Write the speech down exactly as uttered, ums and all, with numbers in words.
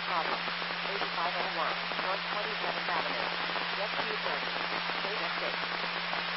problem. eighty-five oh one, North twenty-seventh Avenue. Get two thirty. State of six.